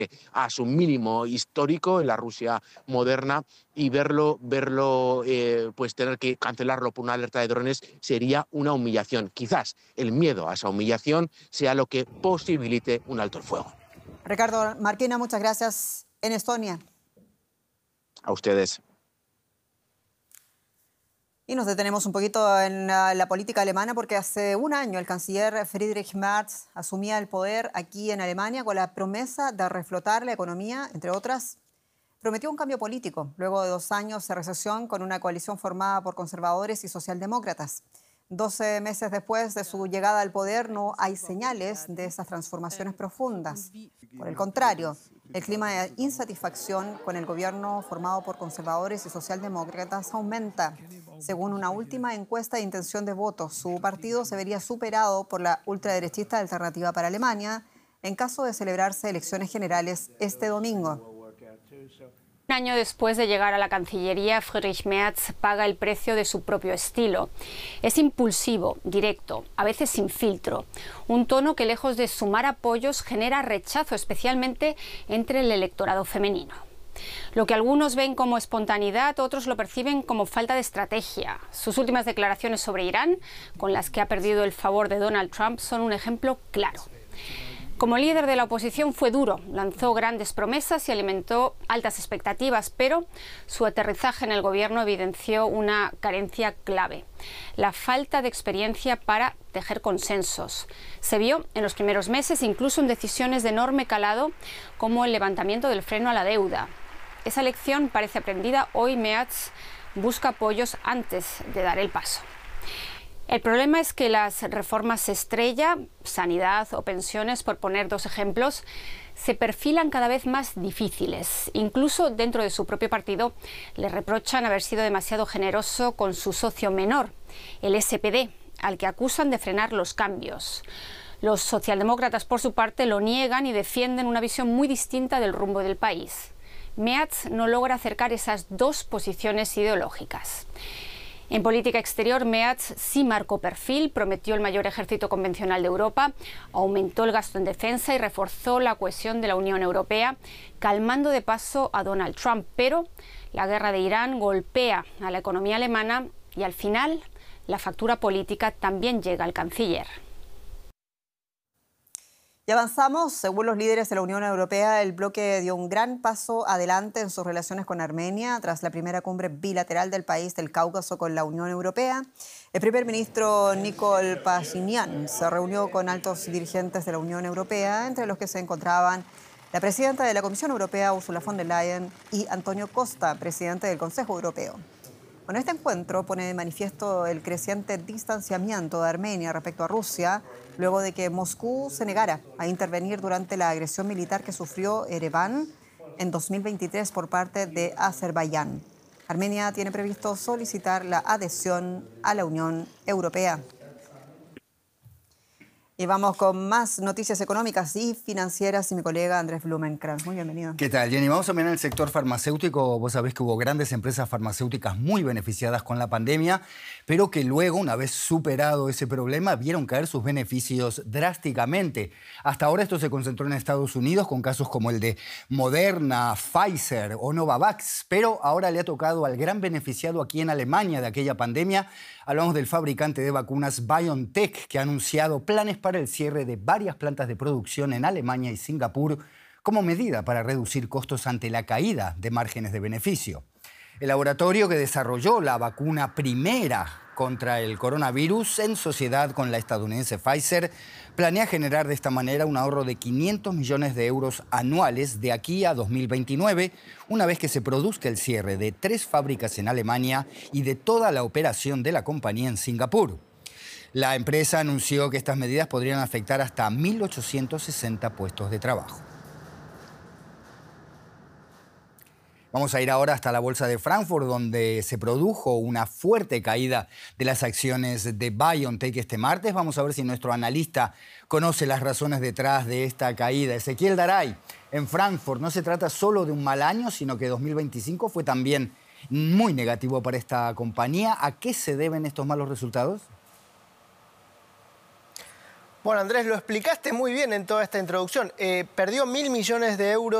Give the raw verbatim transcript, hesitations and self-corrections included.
a su mínimo histórico en la Rusia moderna, y verlo, verlo eh, pues tener que cancelarlo por una alerta de drones sería una humillación. Quizás el miedo a esa humillación sea lo que posibilite un alto el fuego. Ricardo Marquina, muchas gracias. En Estonia. A ustedes. Y nos detenemos un poquito en la, la política alemana, porque hace un año el canciller Friedrich Merz asumía el poder aquí en Alemania con la promesa de reflotar la economía, entre otras. Prometió un cambio político luego de dos años de recesión con una coalición formada por conservadores y socialdemócratas. Doce meses después de su llegada al poder no hay señales de esas transformaciones profundas. Por el contrario, el clima de insatisfacción con el gobierno formado por conservadores y socialdemócratas aumenta. Según una última encuesta de intención de voto, su partido se vería superado por la ultraderechista Alternativa para Alemania en caso de celebrarse elecciones generales este domingo. Un año después de llegar a la Cancillería, Friedrich Merz paga el precio de su propio estilo. Es impulsivo, directo, a veces sin filtro. Un tono que, lejos de sumar apoyos, genera rechazo, especialmente entre el electorado femenino. Lo que algunos ven como espontaneidad, otros lo perciben como falta de estrategia. Sus últimas declaraciones sobre Irán, con las que ha perdido el favor de Donald Trump, son un ejemplo claro. Como líder de la oposición fue duro, lanzó grandes promesas y alimentó altas expectativas, pero su aterrizaje en el gobierno evidenció una carencia clave: la falta de experiencia para tejer consensos. Se vio en los primeros meses, incluso en decisiones de enorme calado, como el levantamiento del freno a la deuda. Esa lección parece aprendida. Hoy Merz busca apoyos antes de dar el paso. El problema es que las reformas estrella, sanidad o pensiones, por poner dos ejemplos, se perfilan cada vez más difíciles. Incluso dentro de su propio partido le reprochan haber sido demasiado generoso con su socio menor, el S P D, al que acusan de frenar los cambios. Los socialdemócratas, por su parte, lo niegan y defienden una visión muy distinta del rumbo del país. Merz no logra acercar esas dos posiciones ideológicas. En política exterior, Merz sí marcó perfil, prometió el mayor ejército convencional de Europa, aumentó el gasto en defensa y reforzó la cohesión de la Unión Europea, calmando de paso a Donald Trump. Pero la guerra de Irán golpea a la economía alemana y, al final, la factura política también llega al canciller. Y avanzamos. Según los líderes de la Unión Europea, el bloque dio un gran paso adelante en sus relaciones con Armenia tras la primera cumbre bilateral del país del Cáucaso con la Unión Europea. El primer ministro Nikol Pashinyan se reunió con altos dirigentes de la Unión Europea, entre los que se encontraban la presidenta de la Comisión Europea, Ursula von der Leyen, y Antonio Costa, presidente del Consejo Europeo. Bueno, este encuentro pone de manifiesto el creciente distanciamiento de Armenia respecto a Rusia, luego de que Moscú se negara a intervenir durante la agresión militar que sufrió Ereván en dos mil veintitrés por parte de Azerbaiyán. Armenia tiene previsto solicitar la adhesión a la Unión Europea. Y vamos con más noticias económicas y financieras y mi colega Andrés Blumenkrantz. Muy bienvenido. ¿Qué tal, Jenny? Vamos a mirar el sector farmacéutico. Vos sabés que hubo grandes empresas farmacéuticas muy beneficiadas con la pandemia, pero que luego, una vez superado ese problema, vieron caer sus beneficios drásticamente. Hasta ahora esto se concentró en Estados Unidos con casos como el de Moderna, Pfizer o Novavax, pero ahora le ha tocado al gran beneficiado aquí en Alemania de aquella pandemia. Hablamos del fabricante de vacunas BioNTech, que ha anunciado planes para el cierre de varias plantas de producción en Alemania y Singapur como medida para reducir costos ante la caída de márgenes de beneficio. El laboratorio que desarrolló la vacuna primera contra el coronavirus en sociedad con la estadounidense Pfizer planea generar de esta manera un ahorro de quinientos millones de euros anuales de aquí a dos mil veintinueve, una vez que se produzca el cierre de tres fábricas en Alemania y de toda la operación de la compañía en Singapur. La empresa anunció que estas medidas podrían afectar hasta mil ochocientos sesenta puestos de trabajo. Vamos a ir ahora hasta la bolsa de Frankfurt, donde se produjo una fuerte caída de las acciones de BioNTech este martes. Vamos a ver si nuestro analista conoce las razones detrás de esta caída. Ezequiel Daray, en Frankfurt no se trata solo de un mal año, sino que dos mil veinticinco fue también muy negativo para esta compañía. ¿A qué se deben estos malos resultados? Bueno, Andrés, lo explicaste muy bien en toda esta introducción. Eh, perdió mil millones de euros